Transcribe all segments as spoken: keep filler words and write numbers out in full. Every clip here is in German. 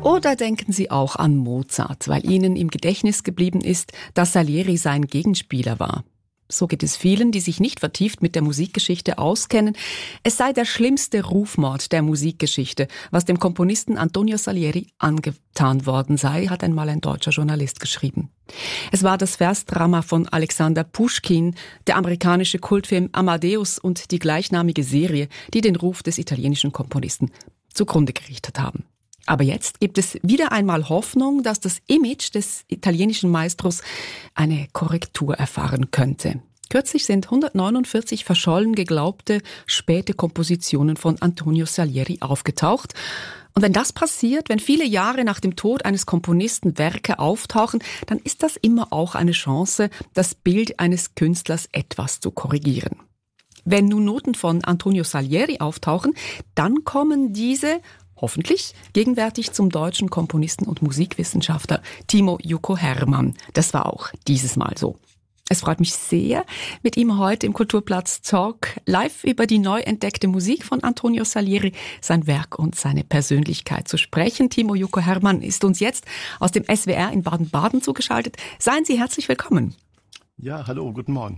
Oder denken Sie auch an Mozart, weil Ihnen im Gedächtnis geblieben ist, dass Salieri sein Gegenspieler war. So geht es vielen, die sich nicht vertieft mit der Musikgeschichte auskennen. Es sei der schlimmste Rufmord der Musikgeschichte, was dem Komponisten Antonio Salieri angetan worden sei, hat einmal ein deutscher Journalist geschrieben. Es war das Versdrama von Alexander Puschkin, der amerikanische Kultfilm Amadeus und die gleichnamige Serie, die den Ruf des italienischen Komponisten zugrunde gerichtet haben. Aber jetzt gibt es wieder einmal Hoffnung, dass das Image des italienischen Maestros eine Korrektur erfahren könnte. Kürzlich sind hundertneunundvierzig verschollen geglaubte späte Kompositionen von Antonio Salieri aufgetaucht. Und wenn das passiert, wenn viele Jahre nach dem Tod eines Komponisten Werke auftauchen, dann ist das immer auch eine Chance, das Bild eines Künstlers etwas zu korrigieren. Wenn nun Noten von Antonio Salieri auftauchen, dann kommen diese hoffentlich gegenwärtig zum deutschen Komponisten und Musikwissenschaftler Timo Jukka Hermann. Das war auch dieses Mal so. Es freut mich sehr, mit ihm heute im Kulturplatz Talk live über die neu entdeckte Musik von Antonio Salieri, sein Werk und seine Persönlichkeit zu sprechen. Timo Jukka Hermann ist uns jetzt aus dem S W R in Baden-Baden zugeschaltet. Seien Sie herzlich willkommen. Ja, hallo, guten Morgen.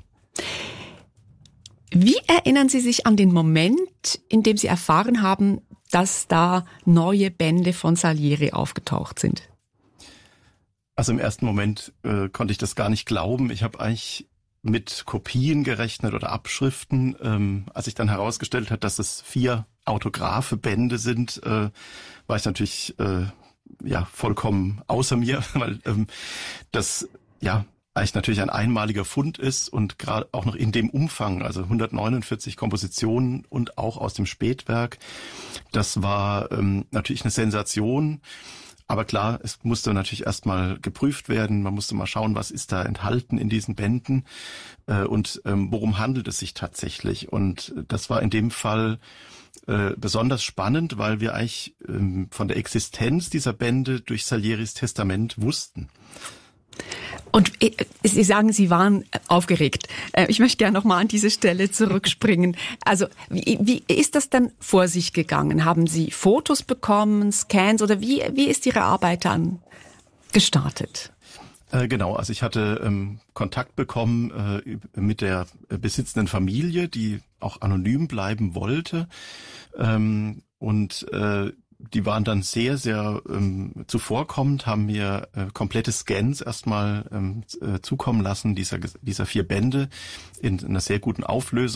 Wie erinnern Sie sich an den Moment, in dem Sie erfahren haben, dass da neue Bände von Salieri aufgetaucht sind? Also im ersten Moment äh, konnte ich das gar nicht glauben. Ich habe eigentlich mit Kopien gerechnet oder Abschriften. Ähm, als sich dann herausgestellt hat, dass es vier autographe Bände sind, äh, war ich natürlich äh, ja vollkommen außer mir, weil ähm, das ja eigentlich natürlich ein einmaliger Fund ist und gerade auch noch in dem Umfang, also hundertneunundvierzig Kompositionen und auch aus dem Spätwerk. Das war ähm, natürlich eine Sensation, aber klar, es musste natürlich erstmal geprüft werden, man musste mal schauen, was ist da enthalten in diesen Bänden äh, und ähm, worum handelt es sich tatsächlich. Und das war in dem Fall äh, besonders spannend, weil wir eigentlich ähm, von der Existenz dieser Bände durch Salieris Testament wussten. Und Sie sagen, Sie waren aufgeregt. Ich möchte gerne noch mal an diese Stelle zurückspringen. Also wie, wie ist das dann vor sich gegangen? Haben Sie Fotos bekommen, Scans oder wie, wie ist Ihre Arbeit dann gestartet? Äh, genau, also ich hatte ähm, Kontakt bekommen äh, mit der besitzenden Familie, die auch anonym bleiben wollte. Ähm, und äh, Die waren dann sehr, sehr ähm, zuvorkommend, haben mir äh, komplette Scans erstmal ähm, äh, zukommen lassen, dieser, dieser vier Bände in einer sehr guten Auflösung.